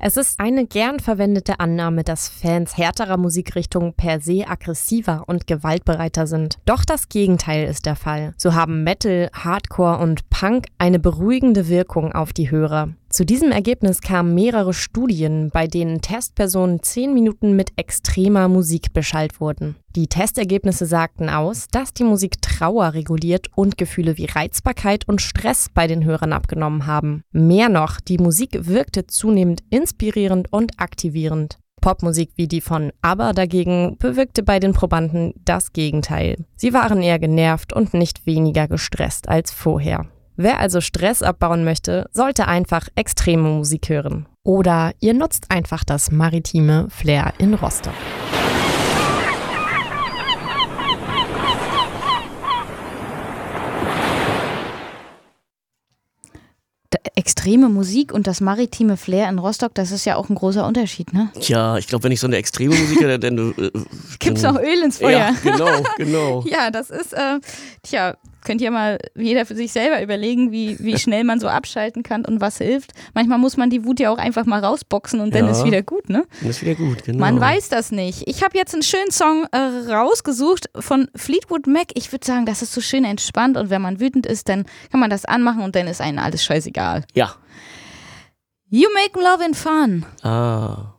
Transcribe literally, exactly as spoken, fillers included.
Es ist eine gern verwendete Annahme, dass Fans härterer Musikrichtungen per se aggressiver und gewaltbereiter sind. Doch das Gegenteil ist der Fall. So haben Metal, Hardcore und Punk eine beruhigende Wirkung auf die Hörer. Zu diesem Ergebnis kamen mehrere Studien, bei denen Testpersonen zehn Minuten mit extremer Musik beschallt wurden. Die Testergebnisse sagten aus, dass die Musik Trauer reguliert und Gefühle wie Reizbarkeit und Stress bei den Hörern abgenommen haben. Mehr noch, die Musik wirkte zunehmend inspirierend und aktivierend. Popmusik wie die von ABBA dagegen bewirkte bei den Probanden das Gegenteil. Sie waren eher genervt und nicht weniger gestresst als vorher. Wer also Stress abbauen möchte, sollte einfach extreme Musik hören. Oder ihr nutzt einfach das maritime Flair in Rostock. Extreme Musik und das maritime Flair in Rostock, das ist ja auch ein großer Unterschied, ne? Ja, ich glaube, wenn ich so eine extreme Musik hätte, dann... Äh, Gibt's noch Öl ins Feuer. Ja, genau, genau. Ja, das ist, äh, tja, könnt ihr mal jeder für sich selber überlegen, wie, wie schnell man so abschalten kann und was hilft. Manchmal muss man die Wut ja auch einfach mal rausboxen und dann Ja, ist wieder gut, ne? Dann ist wieder gut, genau. Man weiß das nicht. Ich habe jetzt einen schönen Song äh, rausgesucht von Fleetwood Mac. Ich würde sagen, das ist so schön entspannt und wenn man wütend ist, dann kann man das anmachen und dann ist einem alles scheißegal. Ja. You make love and fun. Ah.